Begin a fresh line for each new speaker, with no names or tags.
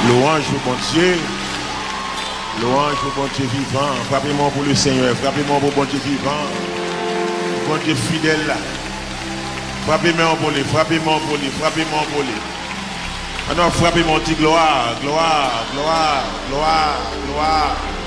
Louange au bon Dieu. Louange au bon Dieu vivant. Frappez-moi pour le Seigneur. Frappez-moi pour le bon Dieu vivant. Bon Dieu fidèle là. Frappez-moi pour lui. Frappez-moi pour lui. Frappez-moi pour lui. Maintenant, frappez-moi, dit gloire, gloire, gloire, gloire, gloire.